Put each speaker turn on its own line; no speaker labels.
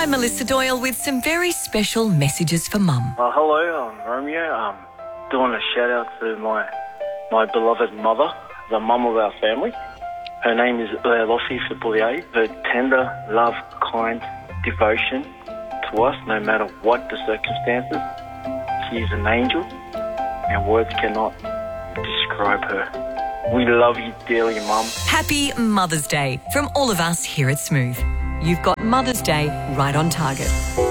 I'm Melissa Doyle with some very special messages for Mum.
Hello, I'm Romeo. I'm doing a shout out to my beloved mother, the mum of our family. Her name is Lofi Filippoulier. Her tender, love, kind devotion to us, no matter what the circumstances. She is an angel, and words cannot describe her. We love you dearly, Mum.
Happy Mother's Day from all of us here at Smooth. You've got Mother's Day right on target.